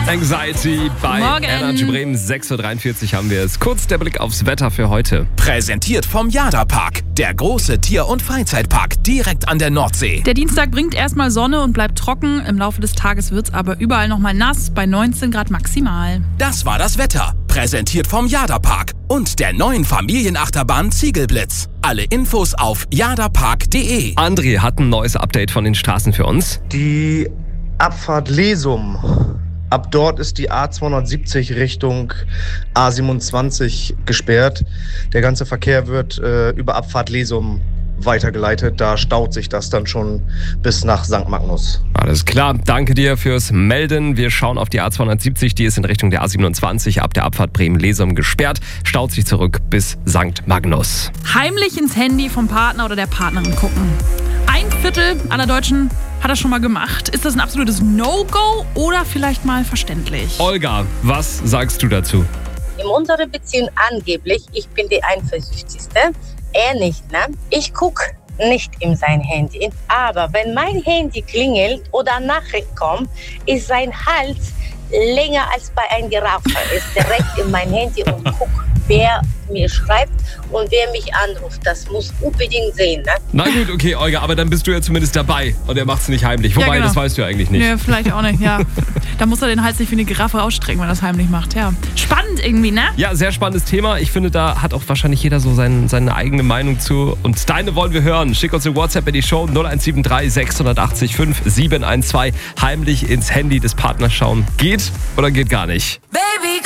Anxiety bei Energy Bremen. 6.43 Uhr haben wir es. Kurz der Blick aufs Wetter für heute. Präsentiert vom Jada-Park, der große Tier- und Freizeitpark direkt an der Nordsee. Der Dienstag bringt erstmal Sonne und bleibt trocken. Im Laufe des Tages wird es aber überall nochmal nass, bei 19 Grad maximal. Das war das Wetter. Präsentiert vom Jada-Park und der neuen Familienachterbahn Ziegelblitz. Alle Infos auf jadapark.de. André hat ein neues Update von den Straßen für uns. Die Abfahrt Lesum. Ab dort ist die A270 Richtung A27 gesperrt. Der ganze Verkehr wird über Abfahrt Lesum weitergeleitet. Da staut sich das dann schon bis nach St. Magnus. Alles klar, danke dir fürs Melden. Wir schauen auf die A270, die ist in Richtung der A27 ab der Abfahrt Bremen-Lesum gesperrt, staut sich zurück bis St. Magnus. Heimlich ins Handy vom Partner oder der Partnerin gucken. 1/4 aller Deutschen hat das schon mal gemacht. Ist das ein absolutes No-Go oder vielleicht mal verständlich? Olga, was sagst du dazu? In unserer Beziehung angeblich, ich bin die Eifersüchtigste, er nicht, ne? Ich gucke nicht in sein Handy, aber wenn mein Handy klingelt oder Nachricht kommt, ist sein Hals länger als bei einer Giraffe. Ist direkt in mein Handy und guck, wer mir schreibt und wer mich anruft. Das muss unbedingt sehen, ne? Na gut, okay, Olga, aber dann bist du ja zumindest dabei und er macht's nicht heimlich. Wobei, Ja, genau. das weißt du ja eigentlich nicht. Nee, vielleicht auch nicht, ja. Da muss er den Hals nicht wie eine Giraffe ausstrecken, wenn er das heimlich macht, ja. Spannend irgendwie, ne? Ja, sehr spannendes Thema. Ich finde, da hat auch wahrscheinlich jeder so seine eigene Meinung zu. Und deine wollen wir hören. Schick uns eine WhatsApp in die Show 0173 680 5712. Heimlich ins Handy des Partners schauen. Geht oder geht gar nicht? Baby